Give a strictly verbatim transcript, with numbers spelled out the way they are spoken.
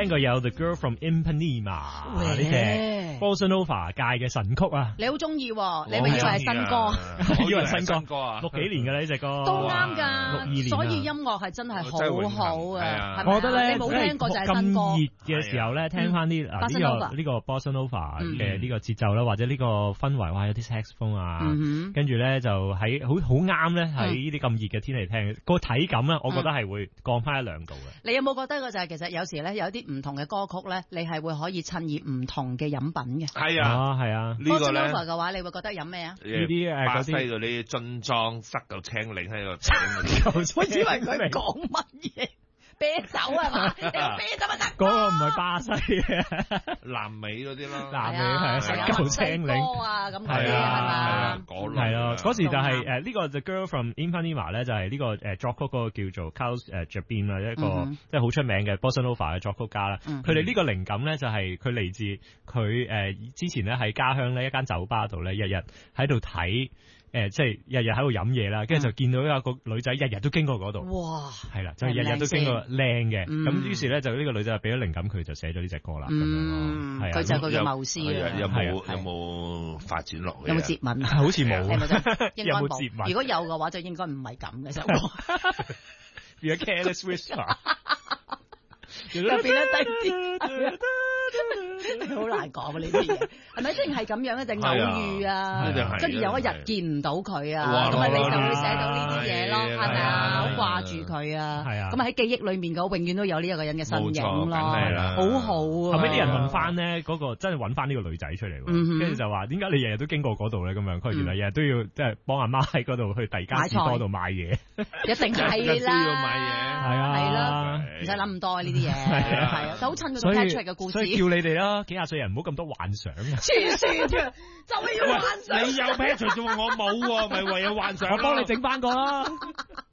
聽過有 The Girl from Ipanema 呢隻 Bossa Nova 界嘅神曲啊！ 你好中意，你咪以為係新歌？ 以為新歌歌啊？ 六幾年嘅呢隻歌都啱㗎， 六二年。 所以音樂係真係好好啊！ 我覺得咧， 你冇聽過就係新歌。 咁熱嘅時候咧，聽翻啲嗱呢個呢個 Bossa Nova 嘅呢個節奏啦，或者呢個氛圍，哇有啲 saxophone 啊，跟住咧就喺好好啱咧喺呢啲咁熱嘅天氣聽，個體感咧，我覺得係會降翻一兩度嘅。 你有冇覺得個就係其實有時咧有啲唔同嘅歌曲咧，你係會可以襯熱唔同嘅飲品嘅？ 係啊， 係啊。 呢個咧 Bossa Nova 嘅話，你會覺得飲咩啊？ 呢啲誒巴西嗰啲樽裝塞嚿青檸喺度， 我以為佢講乜嘢？啤酒係嘛？你個啤酒咪得？ 嗰個唔係巴西嘅， 南美嗰啲咯， 南美係塞嚿青檸啊，咁係啊， 嗰係咯，嗰時就係誒呢個 The Girl from Ipanema 咧，就係呢個誒作曲嗰個叫做 Carlos 誒 Jobim 啦，一個即係好出名嘅 Bossa Nova 嘅作曲家啦。佢哋呢個靈感咧就係佢嚟自佢誒之前咧喺家鄉咧一間酒吧度咧，日日喺度睇。誒，即係日日喺度飲嘢啦，跟住就見到有個女仔日日都經過嗰度。哇！係啦，就日日都經過靚嘅。咁於是咧，就呢個女仔就俾咗靈感，佢就寫咗呢隻歌啦。咁樣係啊， 佢就係佢嘅謀思啊。 有冇有冇發展落去？ 有冇接吻啊？ 好似冇。 應該冇。如果有嘅話，就應該唔係咁嘅首歌。 變咗 Careless Whisper。 就變得低啲。好難講啊！呢啲嘢係咪一定係咁樣咧？定偶遇啊？跟住有一日見唔到佢啊，咁啊你就會寫到呢啲嘢咯，係咪啊？好掛住佢啊！係啊！咁啊喺記憶裏面嘅，永遠都有呢一個人嘅身影咯，好好啊！ 後尾啲人問翻咧，嗰個真係揾翻呢個女仔出嚟，跟住就話點解你日日都經過嗰度咧？咁樣佢原來日日都要即係幫阿媽喺嗰度去第二間士多度買嘢， 一定係啦， 要買嘢係啊， 係啦，唔使諗咁多呢啲嘢，係啊，就好襯嗰個 Patrick 嘅故事。 所以叫你哋啦，幾廿歲人唔好咁多幻想啊！ 黐線嘅，就係要幻想。 你有 Patrick 啫喎，我冇喎，咪唯有幻想。 我幫你整翻個啦。